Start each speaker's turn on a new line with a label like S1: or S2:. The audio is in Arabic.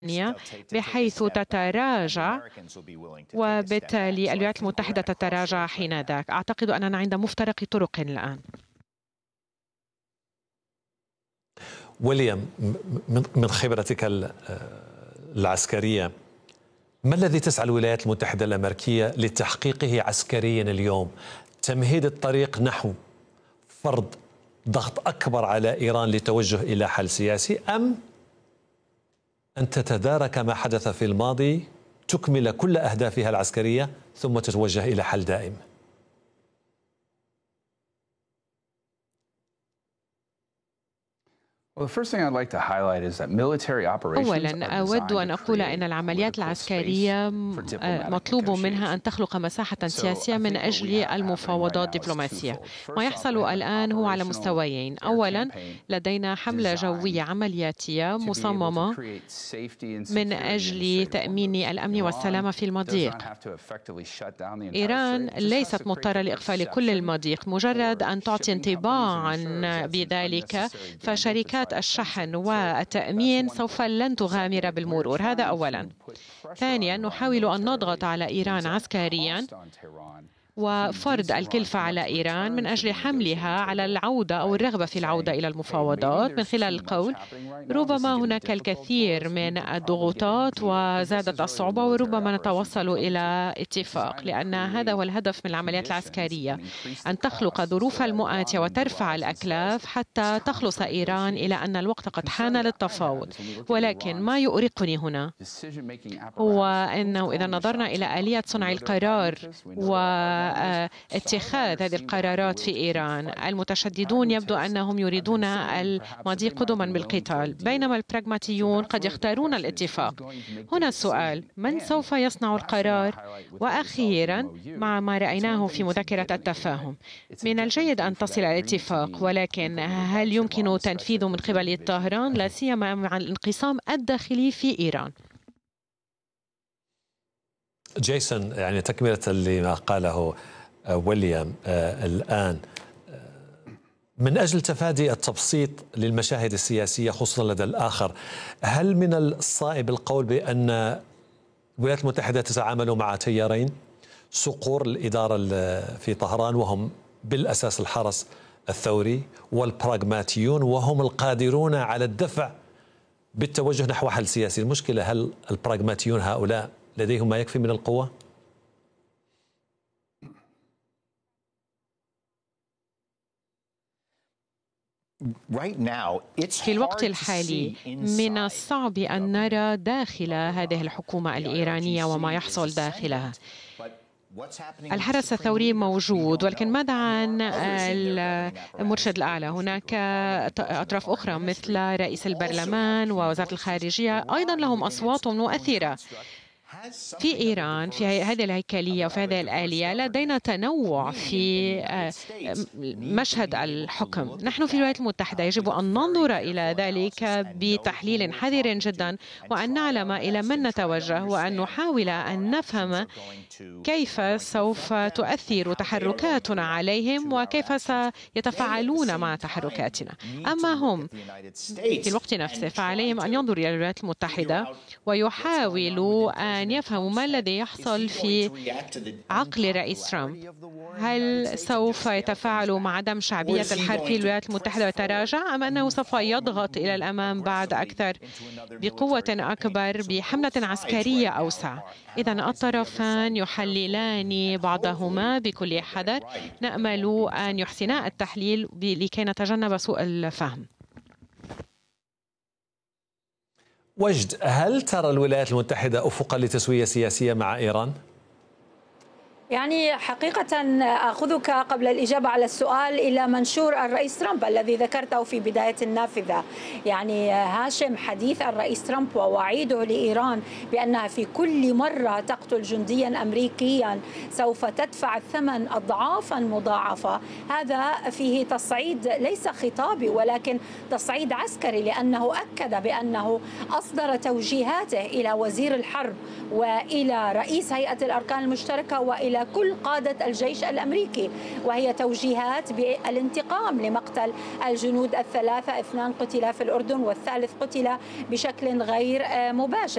S1: بحيث تتراجع، وبالتالي الولايات المتحدة تتراجع حينذاك. أعتقد أننا عند مفترق طرق الآن.
S2: ويليام، من خبرتك العسكرية، ما الذي تسعى الولايات المتحدة الأمريكية لتحقيقه عسكريا اليوم؟ تمهيد الطريق نحو فرض ضغط أكبر على إيران للتوجه إلى حل سياسي، أم أن تتدارك ما حدث في الماضي، تكمل كل أهدافها العسكرية ثم تتوجه إلى حل دائم؟
S1: أولاً أود أن أقول أن العمليات العسكرية مطلوب منها أن تخلق مساحة سياسية من أجل المفاوضات الدبلوماسية. ما يحصل الآن هو على مستويين. أولاً لدينا حملة جوية عملياتية مصممة من أجل تأمين الأمن والسلامة في المضيق. إيران ليست مضطرة لإقفال كل المضيق، مجرد أن تعطي انطباعاً بذلك فشركات الشحن والتأمين سوف لن تغامر بالمرور. هذا أولاً. ثانياً نحاول أن نضغط على إيران عسكرياً وفرض الكلفة على إيران من أجل حملها على العودة أو الرغبة في العودة إلى المفاوضات، من خلال القول ربما هناك الكثير من الضغوطات وزادت الصعوبة وربما نتوصل إلى اتفاق، لأن هذا هو الهدف من العمليات العسكرية، أن تخلق ظروف المؤاتية وترفع الأكلاف حتى تخلص إيران إلى أن الوقت قد حان للتفاوض. ولكن ما يؤرقني هنا هو أنه إذا نظرنا إلى آلية صنع القرار واتخاذ هذه القرارات في إيران، المتشددون يبدو أنهم يريدون المضي قدما بالقتال، بينما البراغماتيون قد يختارون الاتفاق. هنا السؤال: من سوف يصنع القرار؟ وأخيرا، مع ما رأيناه في مذكرة التفاهم، من الجيد أن تصل إلى الاتفاق، ولكن هل يمكن تنفيذه من قبل طهران، لا سيما مع الانقسام الداخلي في إيران؟
S2: جيسون، يعني تكملة لما قاله ويليام الآن، من أجل تفادي التبسيط للمشاهد السياسية خصوصا لدى الآخر، هل من الصائب القول بأن الولايات المتحدة تتعامل مع تيارين؟ صقور الإدارة في طهران وهم بالأساس الحرس الثوري، والبراغماتيون وهم القادرون على الدفع بالتوجه نحو حل سياسي. المشكلة هل البراغماتيون هؤلاء لديهم ما يكفي من القوة؟
S1: في الوقت الحالي من الصعب أن نرى داخل هذه الحكومة الإيرانية وما يحصل داخلها. الحرس الثوري موجود، ولكن ماذا عن المرشد الأعلى؟ هناك أطراف أخرى مثل رئيس البرلمان ووزارة الخارجية أيضا لهم أصوات مؤثرة. في إيران في هذه الهيكلية وفي هذه الآلية لدينا تنوع في مشهد الحكم. نحن في الولايات المتحدة يجب أن ننظر إلى ذلك بتحليل حذر جدا، وأن نعلم إلى من نتوجه، وأن نحاول أن نفهم كيف سوف تؤثر تحركاتنا عليهم وكيف سيتفاعلون مع تحركاتنا. أما هم في الوقت نفسه فعليهم أن ينظروا إلى الولايات المتحدة ويحاولوا أن يفهموا ما الذي يحصل في عقل الرئيس ترامب. هل سوف يتفاعل مع عدم شعبية الحرب في الولايات المتحدة ويتراجع، أم أنه سوف يضغط إلى الأمام بعد أكثر بقوة أكبر بحملة عسكرية أوسع؟ إذن الطرفان يحللان بعضهما بكل حذر. نأمل أن يحسنا التحليل لكي نتجنب سوء الفهم.
S2: وجد، هل ترى الولايات المتحدة أفقا لتسوية سياسية مع إيران؟
S3: يعني حقيقة أخذك قبل الإجابة على السؤال إلى منشور الرئيس ترامب الذي ذكرته في بداية النافذة. يعني هاشم، حديث الرئيس ترامب ووعيده لإيران بأنها في كل مرة تقتل جنديا أمريكيا سوف تدفع الثمن أضعافا مضاعفة، هذا فيه تصعيد ليس خطابي ولكن تصعيد عسكري، لأنه أكد بأنه أصدر توجيهاته إلى وزير الحرب وإلى رئيس هيئة الأركان المشتركة وإلى كل قادة الجيش الأمريكي، وهي توجيهات بالانتقام لمقتل الجنود الثلاثة، 2 قتل في الأردن والثالث قتل بشكل غير مباشر.